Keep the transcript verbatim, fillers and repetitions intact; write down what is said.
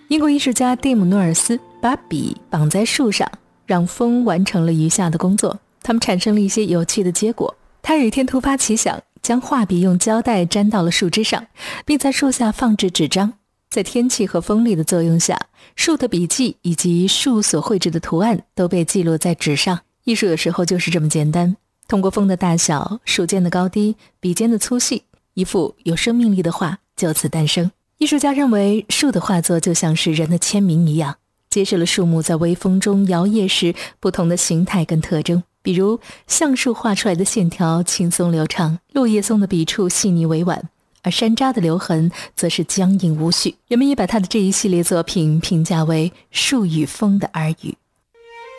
英国艺术家蒂姆·诺尔斯把笔绑在树上，让风完成了余下的工作。他们产生了一些有趣的结果。他有一天突发奇想，将画笔用胶带粘到了树枝上，并在树下放置纸张。在天气和风力的作用下，树的笔记以及树所绘制的图案都被记录在纸上。艺术有时候就是这么简单，通过风的大小、树尖的高低、笔尖的粗细，一幅有生命力的画就此诞生。艺术家认为，树的画作就像是人的签名一样，揭示了树木在微风中摇曳时不同的形态跟特征。比如橡树画出来的线条轻松流畅，落叶松的笔触细腻委婉，而山楂的留痕则是僵硬无序。人们也把他的这一系列作品评价为树与风的耳语。